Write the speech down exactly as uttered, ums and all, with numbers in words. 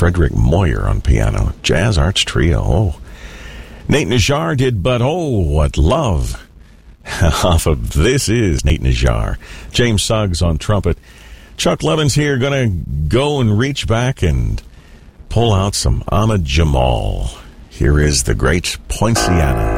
Frederick Moyer on piano. Jazz Arts Trio. Oh. Nate Najjar did But Oh, What Love. Off of This Is Nate Najjar. James Suggs on trumpet. Chuck Levin's here, going to go and reach back and pull out some Ahmad Jamal. Here is the great Poinciana.